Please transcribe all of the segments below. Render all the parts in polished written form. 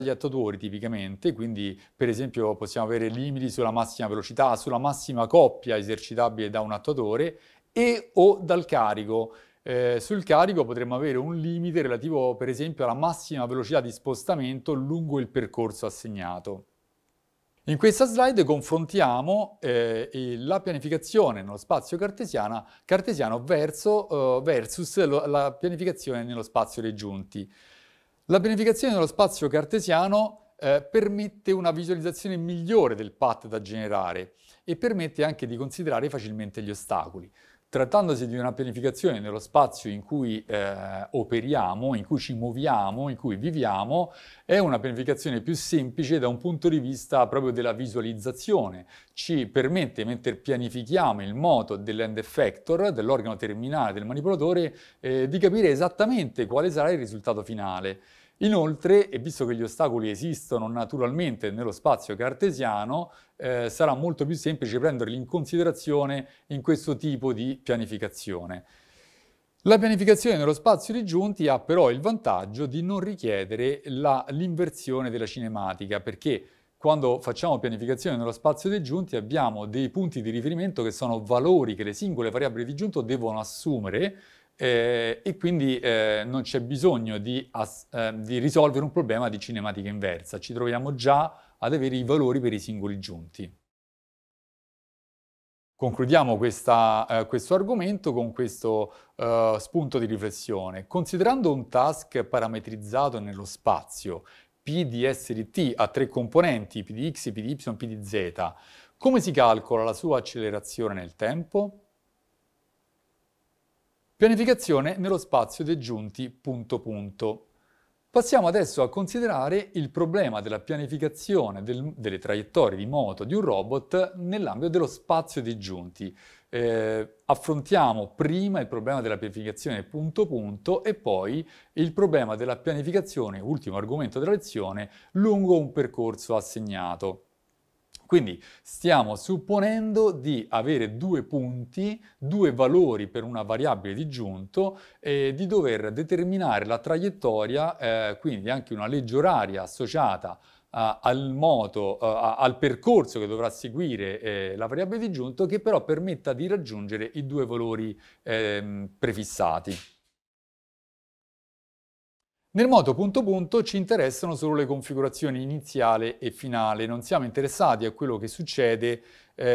gli attuatori tipicamente, quindi per esempio possiamo avere limiti sulla massima velocità, sulla massima coppia esercitabile da un attuatore e o dal carico. Sul carico potremmo avere un limite relativo per esempio alla massima velocità di spostamento lungo il percorso assegnato. In questa slide confrontiamo la pianificazione nello spazio cartesiano versus la pianificazione nello spazio dei giunti. La pianificazione nello spazio cartesiano permette una visualizzazione migliore del path da generare e permette anche di considerare facilmente gli ostacoli. Trattandosi di una pianificazione nello spazio in cui operiamo, in cui ci muoviamo, in cui viviamo, è una pianificazione più semplice da un punto di vista proprio della visualizzazione. Ci permette, mentre pianifichiamo il moto dell'end effector, dell'organo terminale del manipolatore, di capire esattamente quale sarà il risultato finale. Inoltre, e visto che gli ostacoli esistono naturalmente nello spazio cartesiano, sarà molto più semplice prenderli in considerazione in questo tipo di pianificazione. La pianificazione nello spazio di giunti ha però il vantaggio di non richiedere l'inversione della cinematica, perché quando facciamo pianificazione nello spazio dei giunti abbiamo dei punti di riferimento che sono valori che le singole variabili di giunto devono assumere e quindi non c'è bisogno di risolvere un problema di cinematica inversa. Ci troviamo già ad avere i valori per i singoli giunti. Concludiamo questo argomento con questo spunto di riflessione. Considerando un task parametrizzato nello spazio, P di S di t ha tre componenti, P di x, P di y, P di z, come si calcola la sua accelerazione nel tempo? Pianificazione nello spazio dei giunti ... Passiamo adesso a considerare il problema della pianificazione delle traiettorie di moto di un robot nell'ambito dello spazio dei giunti. Affrontiamo prima il problema della pianificazione ... e poi il problema della pianificazione, ultimo argomento della lezione, lungo un percorso assegnato. Quindi stiamo supponendo di avere due punti, due valori per una variabile di giunto e di dover determinare la traiettoria, quindi anche una legge oraria associata al percorso che dovrà seguire la variabile di giunto, che però permetta di raggiungere i due valori prefissati. Nel moto ... ci interessano solo le configurazioni iniziale e finale, non siamo interessati a quello che succede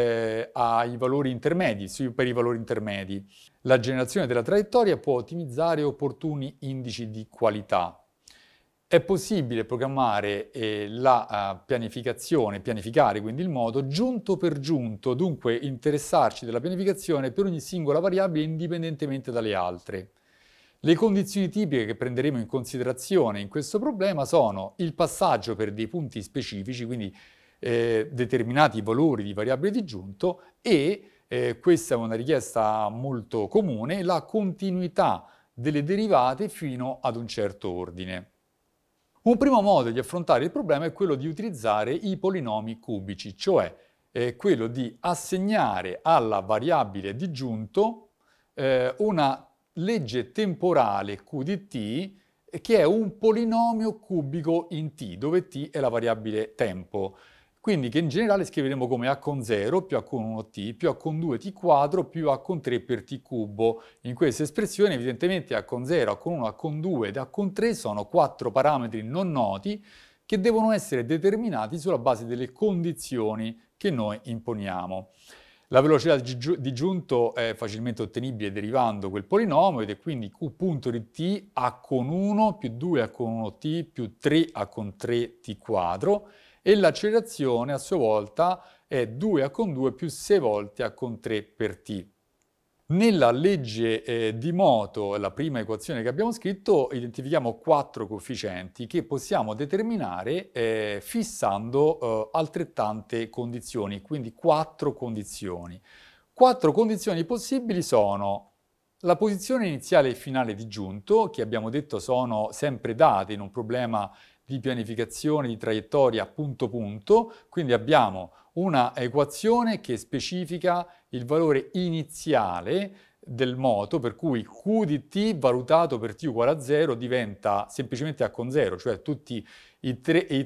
ai valori intermedi, per i valori intermedi. La generazione della traiettoria può ottimizzare opportuni indici di qualità. È possibile programmare la pianificare quindi il modo giunto per giunto, dunque interessarci della pianificazione per ogni singola variabile indipendentemente dalle altre. Le condizioni tipiche che prenderemo in considerazione in questo problema sono il passaggio per dei punti specifici, quindi determinati valori di variabile di giunto e, questa è una richiesta molto comune, la continuità delle derivate fino ad un certo ordine. Un primo modo di affrontare il problema è quello di utilizzare i polinomi cubici, cioè quello di assegnare alla variabile di giunto una legge temporale Q di t che è un polinomio cubico in t, dove t è la variabile tempo. Quindi che in generale scriveremo come a con 0 più a con 1 t più a con 2 t quadro più a con 3 per t cubo. In questa espressione evidentemente a con 0, a con 1, a con 2 ed a con 3 sono 4 parametri non noti che devono essere determinati sulla base delle condizioni che noi imponiamo. La velocità di giunto è facilmente ottenibile derivando quel polinomio ed è quindi q punto di t a con 1 più 2 a con 1 t più 3 a con 3 t quadro e l'accelerazione a sua volta è 2 a con 2 più 6 volte a con 3 per t. Nella legge di moto, la prima equazione che abbiamo scritto, identifichiamo 4 coefficienti che possiamo determinare fissando altrettante condizioni, quindi 4 condizioni. 4 condizioni possibili sono la posizione iniziale e finale di giunto, che abbiamo detto sono sempre date in un problema di pianificazione di traiettoria punto punto, quindi abbiamo una equazione che specifica il valore iniziale del moto, per cui Q di t valutato per t uguale a 0 diventa semplicemente A con 0, cioè tutti i